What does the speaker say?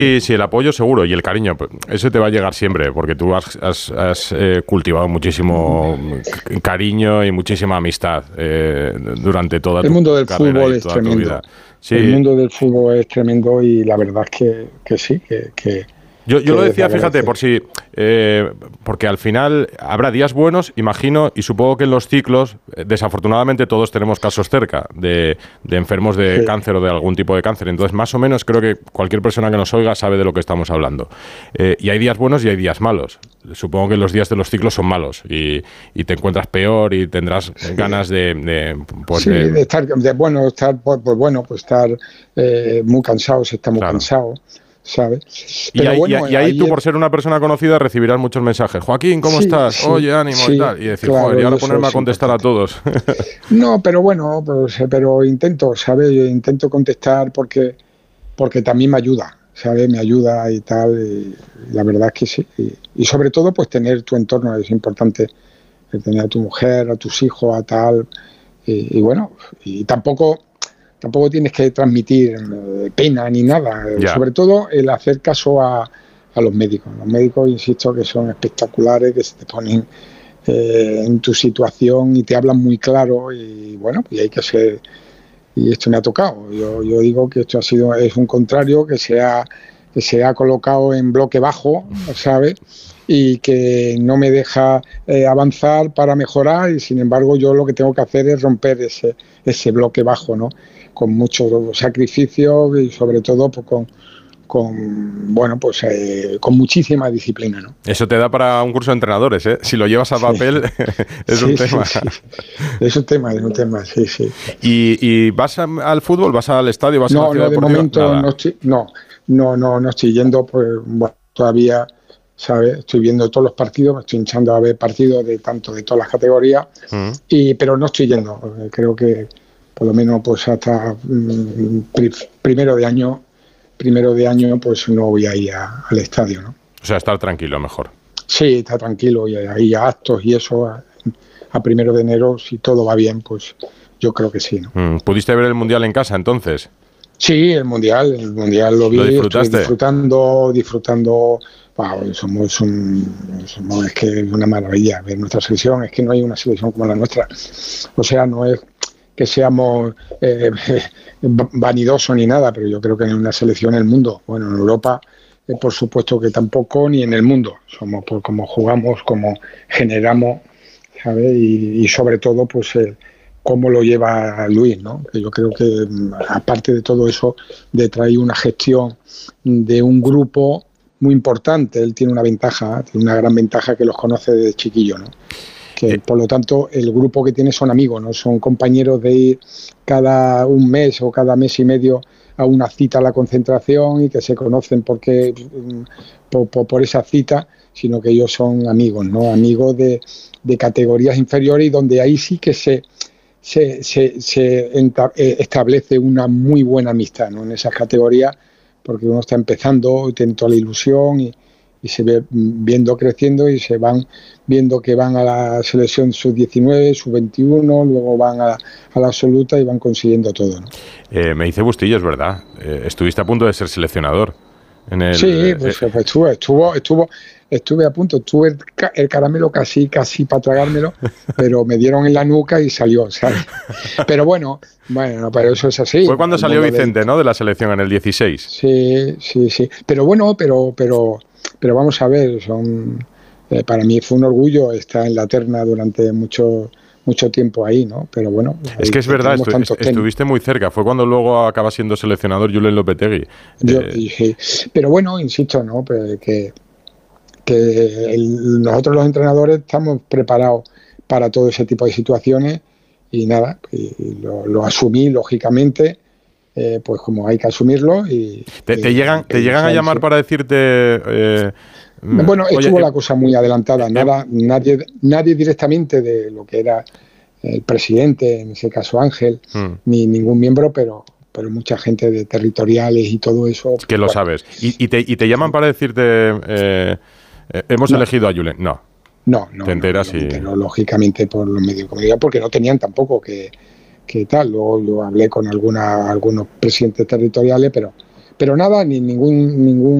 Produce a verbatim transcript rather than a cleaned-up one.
Sí, sí, el apoyo seguro y el cariño, eso te va a llegar siempre, porque tú has, has, has eh, cultivado muchísimo cariño y muchísima amistad eh, durante toda el tu mundo del carrera fútbol y es toda tu tremendo. vida. Sí. El mundo del fútbol es tremendo y la verdad es que, que sí, que... que Yo, yo lo decía, fíjate, por si, eh, porque al final habrá días buenos, imagino, y supongo que en los ciclos, desafortunadamente todos tenemos casos cerca de, de enfermos de sí. cáncer o de algún tipo de cáncer. Entonces, más o menos, creo que cualquier persona que nos oiga sabe de lo que estamos hablando. Eh, y hay días buenos y hay días malos. Supongo que los días de los ciclos son malos y, y te encuentras peor y tendrás sí. ganas de, de, pues, sí, de, de estar, de bueno, estar, pues, pues bueno, pues estar eh, muy cansados, estamos claro. cansados. ¿Sabes? Pero y ahí, bueno, y ahí ayer... tú, por ser una persona conocida, recibirás muchos mensajes. Joaquín, ¿cómo sí, estás? Sí, Oye, ánimo sí, y tal. Y decir, claro, joder, y ahora ponerme a contestar importante. a todos. No, pero bueno, pues, pero intento, ¿sabes? Yo intento contestar porque, porque también me ayuda, ¿sabes? Me ayuda y tal. Y la verdad es que sí. Y, y sobre todo, pues tener tu entorno es importante. Tener a tu mujer, a tus hijos, a tal. Y, y bueno, y tampoco... Tampoco tienes que transmitir eh, pena ni nada, yeah. sobre todo el hacer caso a, a los médicos. Los médicos, insisto, que son espectaculares, que se te ponen eh, en tu situación y te hablan muy claro y bueno, y hay que ser, y esto me ha tocado. Yo, yo digo que esto ha sido, es un contrario que se ha, que se ha colocado en bloque bajo, ¿sabes? Y que no me deja eh, avanzar para mejorar y sin embargo yo lo que tengo que hacer es romper ese, ese bloque bajo, ¿no? Con mucho sacrificio y sobre todo pues, con, con bueno pues eh, con muchísima disciplina, ¿no? Eso te da para un curso de entrenadores, ¿eh? Si lo llevas a papel sí. es sí, un tema. Sí, sí. Es un tema, es un tema, sí, sí. ¿Y, y vas a, al fútbol? ¿Vas al estadio? ¿Vas no, a la ciudad no, de deportiva? momento Nada. no estoy, no, no, no, no estoy yendo, pues bueno, todavía, ¿sabes? Estoy viendo todos los partidos, me estoy hinchando a ver partidos de tanto de todas las categorías, mm. y pero no estoy yendo, creo que por lo menos pues hasta mm, primero de año, primero de año pues no voy a ir a, al estadio, ¿no? O sea, estar tranquilo mejor. Sí, estar tranquilo y hay actos y eso a, a primero de enero, si todo va bien, pues yo creo que sí, ¿no? Mm, ¿Pudiste ver el Mundial en casa entonces? Sí, el Mundial, el Mundial lo vi, ¿Lo disfrutaste? Estoy disfrutando, disfrutando, wow, somos, un, somos, es que es una maravilla ver nuestra selección, es que no hay una selección como la nuestra, o sea, no es que seamos eh, vanidosos ni nada, pero yo creo que en una selección en el mundo, bueno, en Europa, eh, por supuesto que tampoco, ni en el mundo, somos por cómo jugamos, cómo generamos, ¿sabes? Y, y sobre todo, pues, eh, cómo lo lleva Luis, ¿no? Que yo creo que, aparte de todo eso, de traer una gestión de un grupo muy importante, él tiene una ventaja, tiene una gran ventaja que los conoce desde chiquillo, ¿no? Que, por lo tanto, el grupo que tiene son amigos, no son compañeros de ir cada un mes o cada mes y medio a una cita a la concentración y que se conocen porque por, por, por esa cita, sino que ellos son amigos, ¿no? Amigos de, de categorías inferiores y donde ahí sí que se, se, se, se establece una muy buena amistad, ¿no? En esas categorías, porque uno está empezando, tiene toda la ilusión y y se ve viendo creciendo y se van viendo que van a la selección sub diecinueve, sub veintiuno, luego van a, a la absoluta y van consiguiendo todo, ¿no? Eh, me dice Bustillo, es verdad, eh, estuviste a punto de ser seleccionador. En el, sí, pues, eh, pues estuvo, estuvo, estuvo, estuve a punto, tuve el, el caramelo casi, casi para tragármelo, pero me dieron en la nuca y salió, ¿sabes? Pero bueno, bueno, pero eso es así. Fue cuando salió Vicente, del... ¿no? De la selección en el dieciséis. Sí, sí, sí. Pero bueno, pero, pero, pero vamos a ver, son, eh, para mí fue un orgullo estar en la terna durante mucho mucho tiempo ahí, ¿no? Pero bueno... Es que es verdad, estu est estuviste muy cerca. Fue cuando luego acaba siendo seleccionador Julen Lopetegui. Yo, eh... sí. Pero bueno, insisto, ¿no? Pues que, que el, nosotros los entrenadores estamos preparados para todo ese tipo de situaciones y nada, y lo, lo asumí lógicamente, eh, pues como hay que asumirlo y... ¿Te, te y, llegan, y, te llegan a llamar para decirte... Eh, Bueno, Oye, estuvo eh, la cosa muy adelantada. Nada, eh, nadie, nadie directamente de lo que era el presidente, en ese caso Ángel, hmm. ni ningún miembro, pero, pero mucha gente de territoriales y todo eso. Que lo bueno. sabes. ¿Y, y, te, ¿Y te llaman para decirte, eh, eh, hemos no. elegido a Julen? No. No, no. Te enteras no, y... no, lógicamente por los medios de comunicación, porque no tenían tampoco que, que tal. Luego yo hablé con alguna, algunos presidentes territoriales, pero... pero nada, ni ningún ningún